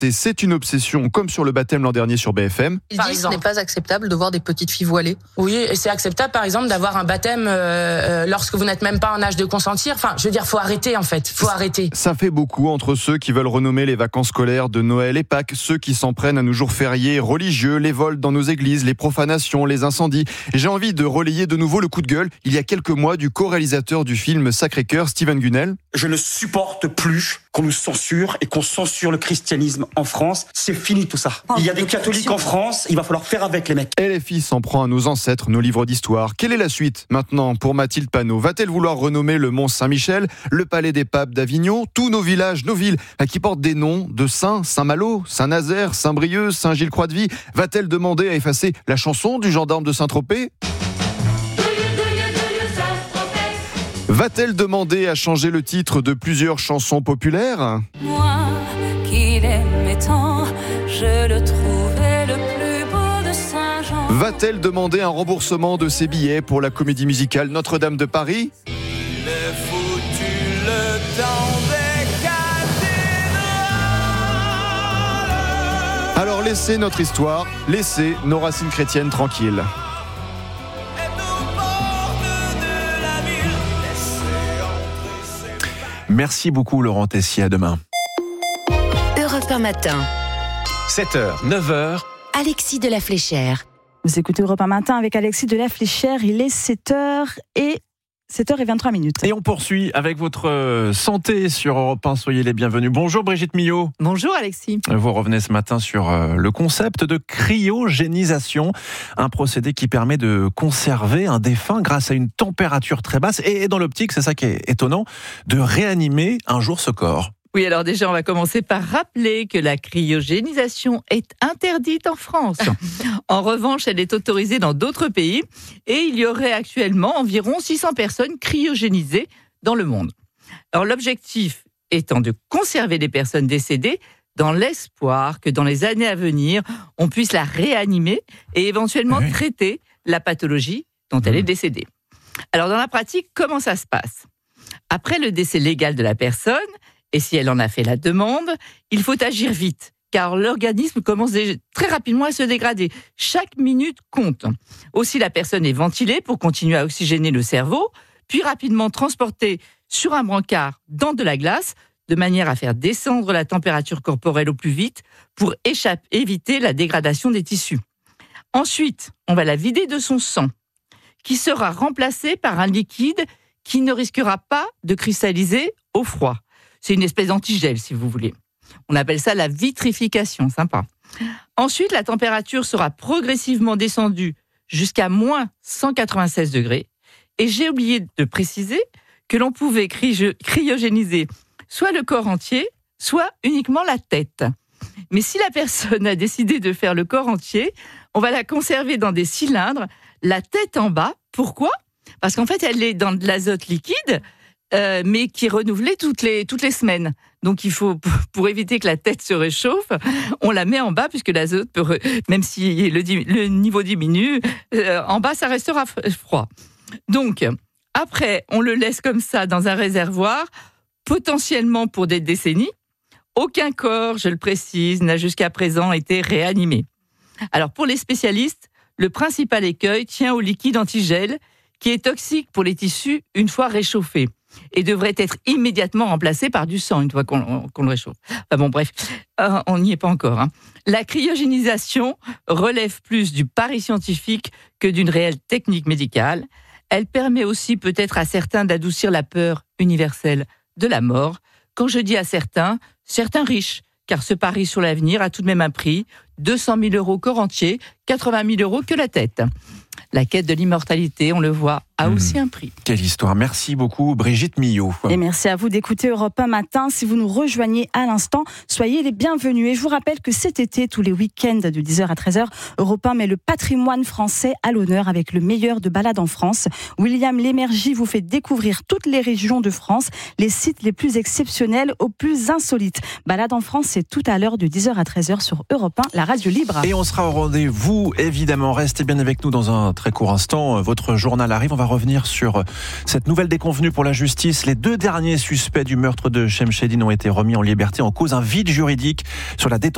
Et c'est une obsession, comme sur le baptême l'an dernier sur BFM. Il dit ce n'est pas acceptable de voir des petites filles voilées. Oui, et c'est acceptable, par exemple, d'avoir un baptême lorsque vous n'êtes même pas en âge de consentir. Enfin, je veux dire, faut arrêter, en fait. Faut arrêter. Ça fait beaucoup entre ceux qui veulent renommer les vacances scolaires de Noël et Pâques, ceux qui s'en prennent à nos jours fériés religieux, les vols dans nos églises, les profanations, les incendies. J'ai envie de relayer de nouveau le coup de gueule, il y a quelques mois, du co-réalisateur du film Sacré-Cœur, Steven Gunnell. Je ne supporte plus qu'on nous censure et qu'on censure le christianisme en France. C'est fini tout ça. Il y a des catholiques en France, il va falloir faire avec les mecs. LFI s'en prend à nos ancêtres, nos livres d'histoire. Quelle est la suite maintenant pour Mathilde Panot? Va-t-elle vouloir renommer le Mont Saint-Michel, le Palais des Papes d'Avignon, tous nos villages, nos villes qui portent des noms de saints, Saint-Malo, Saint-Nazaire, Saint-Brieuc, Saint-Gilles-Croix-de-Vie? Va-t-elle demander à effacer la chanson du gendarme de Saint-Tropez? Va-t-elle demander à changer le titre de plusieurs chansons populaires? Moi qui l'aimais tant, je le trouvais le plus beau de Saint-Jean. Va-t-elle demander un remboursement de ses billets pour la comédie musicale Notre-Dame de Paris? Il est foutu le temps des cathédrales. Alors laissez notre histoire, laissez nos racines chrétiennes tranquilles. Merci beaucoup Laurent Tessier, à demain. Europe 1 matin. 7h, 9h. Alexis de la Fléchère. Vous écoutez Europe 1 matin avec Alexis de la Fléchère. Il est 7h23 minutes. Et on poursuit avec votre santé sur Europe 1. Soyez les bienvenus. Bonjour Brigitte Millot. Bonjour Alexis. Vous revenez ce matin sur le concept de cryogénisation, un procédé qui permet de conserver un défunt grâce à une température très basse et dans l'optique, c'est ça qui est étonnant, de réanimer un jour ce corps. Oui, alors déjà, on va commencer par rappeler que la cryogénisation est interdite en France. En revanche, elle est autorisée dans d'autres pays et il y aurait actuellement environ 600 personnes cryogénisées dans le monde. Alors l'objectif étant de conserver les personnes décédées dans l'espoir que dans les années à venir, on puisse la réanimer et éventuellement traiter la pathologie dont elle est décédée. Alors dans la pratique, comment ça se passe? Après le décès légal de la personne, et si elle en a fait la demande, il faut agir vite, car l'organisme commence très rapidement à se dégrader. Chaque minute compte. Aussi, la personne est ventilée pour continuer à oxygéner le cerveau, puis rapidement transportée sur un brancard dans de la glace, de manière à faire descendre la température corporelle au plus vite pour éviter la dégradation des tissus. Ensuite, on va la vider de son sang, qui sera remplacé par un liquide qui ne risquera pas de cristalliser au froid. C'est une espèce d'antigel, si vous voulez. On appelle ça la vitrification, sympa. Ensuite, la température sera progressivement descendue jusqu'à moins 196 degrés. Et j'ai oublié de préciser que l'on pouvait cryogéniser soit le corps entier, soit uniquement la tête. Mais si la personne a décidé de faire le corps entier, on va la conserver dans des cylindres, la tête en bas. Pourquoi ? Parce qu'en fait, elle est dans de l'azote liquide, mais qui est renouvelé toutes les semaines. Donc il faut, pour éviter que la tête se réchauffe, on la met en bas, puisque l'azote peut, même si le niveau diminue, en bas ça restera froid. Donc après, on le laisse comme ça dans un réservoir, potentiellement pour des décennies. Aucun corps, je le précise, n'a jusqu'à présent été réanimé. Alors pour les spécialistes, le principal écueil tient au liquide antigel, qui est toxique pour les tissus une fois réchauffé et devrait être immédiatement remplacé par du sang une fois qu'on le réchauffe. Enfin bon, bref, on n'y est pas encore. La cryogénisation relève plus du pari scientifique que d'une réelle technique médicale. Elle permet aussi peut-être à certains d'adoucir la peur universelle de la mort. Quand je dis à certains riches, car ce pari sur l'avenir a tout de même un prix, 200 000 € corps entier, 80 000 € que la tête. La quête de l'immortalité, on le voit, a aussi un prix. Quelle histoire. Merci beaucoup Brigitte Millot. Et merci à vous d'écouter Europe 1 matin. Si vous nous rejoignez à l'instant, soyez les bienvenus. Et je vous rappelle que cet été, tous les week-ends de 10h à 13h, Europe 1 met le patrimoine français à l'honneur avec le meilleur de balades en France. William Lémergie vous fait découvrir toutes les régions de France, les sites les plus exceptionnels aux plus insolites. Balade en France, c'est tout à l'heure de 10h à 13h sur Europe 1, la radio libre. Et on sera au rendez-vous, évidemment. Restez bien avec nous dans un très court instant. Votre journal arrive. On va revenir sur cette nouvelle déconvenue pour la justice. Les 2 derniers suspects du meurtre de Shemseddine ont été remis en liberté en cause d'un vide juridique sur la détention